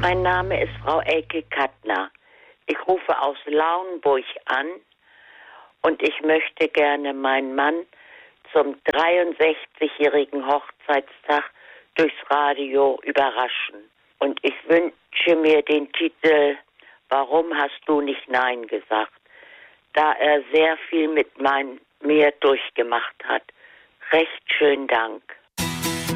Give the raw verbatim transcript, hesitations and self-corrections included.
Mein Name ist Frau Elke Kattner. Ich rufe aus Lauenburg an und ich möchte gerne meinen Mann zum dreiundsechzigjährigen Hochzeitstag durchs Radio überraschen. Und ich wünsche mir den Titel Warum hast du nicht Nein gesagt? Da er sehr viel mit mein, mir durchgemacht hat. Recht schönen Dank.